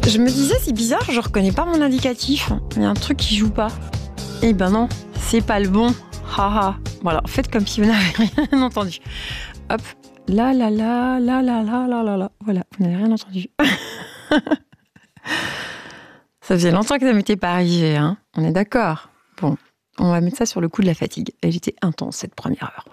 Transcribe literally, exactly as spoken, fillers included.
Je me disais, c'est bizarre, je reconnais pas mon indicatif. Il y a un truc qui joue pas. Eh ben non, c'est pas le bon. Haha. Voilà, faites comme si vous n'avez rien entendu. Hop, là, là, là, là, là, là, là, là, là. Voilà, vous n'avez rien entendu. Ça faisait longtemps que ça m'était pas arrivé, hein. On est d'accord. Bon, on va mettre ça sur le coup de la fatigue. Elle était intense, cette première heure.